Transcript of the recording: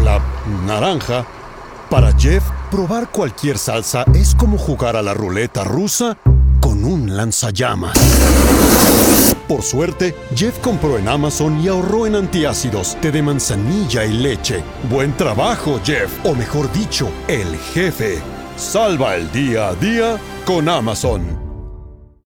la naranja. Para Jeff, probar cualquier salsa es como jugar a la ruleta rusa con un lanzallamas. Por suerte, Jeff compró en Amazon y ahorró en antiácidos, té de manzanilla y leche. ¡Buen trabajo, Jeff! O mejor dicho, el jefe. Salva el día a día con Amazon.